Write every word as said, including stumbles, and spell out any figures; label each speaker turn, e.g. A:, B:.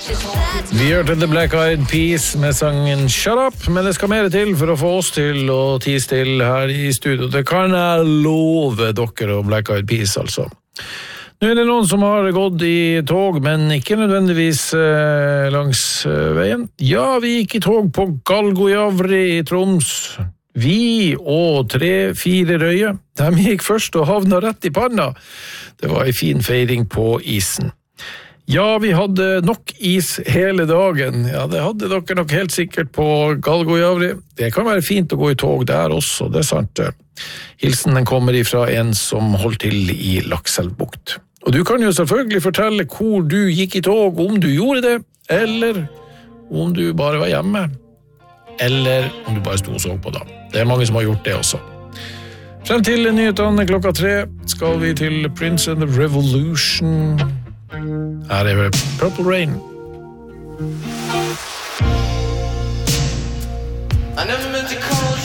A: Vi hørte The Black Eyed Peas med sangen Shut Up, men det skal mer til for å få oss til å tie stille her i studio. Det kan jeg love dere og Black Eyed Peas, altså. Nå er det noen som har gått i tog, men ikke nødvendigvis eh, langs eh, veien. Ja, vi gikk i tog på Galgojavri i Troms. Vi og tre-fire røye. De gikk først og havna rett i panna. Det var en fin feiring på isen. Ja, vi hadde nok is hele dagen. Ja, det hadde dere nok helt sikkert på Galgojavri. Det kan være fint å gå i tog der også, det er sant. Hilsen den kommer ifra en som holdt til i Lakselvbukt. Og du kan jo selvfølgelig fortelle hvor du gikk i tog, om du gjorde det, eller om du bare var hjemme, eller om du bare stod og så på da. Det er mange som har gjort det også. Frem til nyhetene klokka tre skal vi til Prince and the Revolution. Her er Purple Rain. I never meant to call